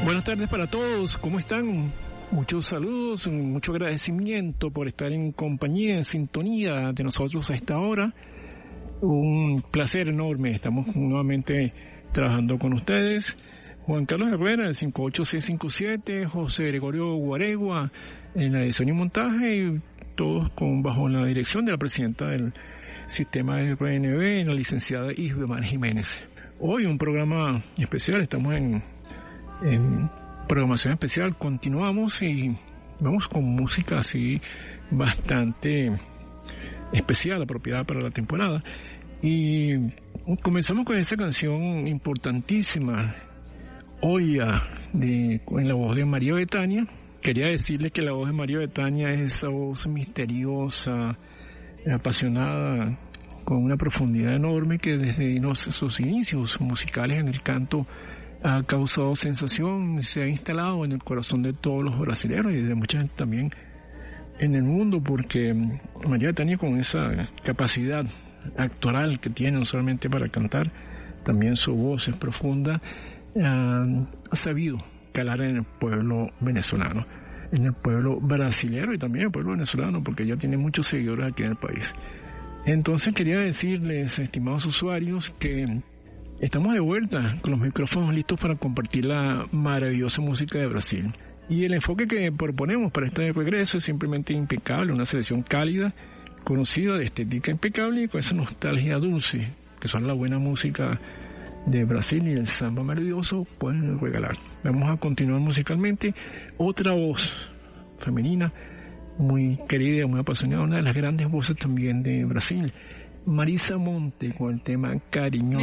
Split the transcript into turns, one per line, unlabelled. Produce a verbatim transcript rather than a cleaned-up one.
Buenas tardes para todos, ¿cómo están? Muchos saludos, mucho agradecimiento por estar en compañía, en sintonía de nosotros a esta hora. Un placer enorme, estamos nuevamente trabajando con ustedes. Juan Carlos Herrera, del cinco ocho seis cinco siete, José Gregorio Guaregua en la edición y montaje, y todos con, bajo la dirección de la presidenta del sistema de R N B, la licenciada Isbemar Jiménez. Hoy un programa especial, estamos en en programación especial, continuamos y vamos con música así bastante especial, apropiada para la temporada, y comenzamos con esta canción importantísima, Oya, de, en la voz de María Betania. Quería decirles que la voz de María Betania es esa voz misteriosa, apasionada, con una profundidad enorme que desde los, sus inicios musicales en el canto ha causado sensación, se ha instalado en el corazón de todos los brasileños y de mucha gente también en el mundo, porque María Betania, con esa capacidad actoral que tiene, no solamente para cantar, también su voz es profunda, ha, ha sabido calar en el pueblo venezolano, en el pueblo brasilero y también en el pueblo venezolano, porque ella tiene muchos seguidores aquí en el país. Entonces quería decirles, estimados usuarios, que estamos de vuelta con los micrófonos listos para compartir la maravillosa música de Brasil. Y el enfoque que proponemos para este regreso es simplemente impecable, una selección cálida, conocida, de estética impecable y con esa nostalgia dulce, que son la buena música de Brasil y el samba melodioso, pueden regalar. Vamos a continuar musicalmente. Otra voz femenina, muy querida, muy apasionada, una de las grandes voces también de Brasil, Marisa Monte, con el tema Cariñosa.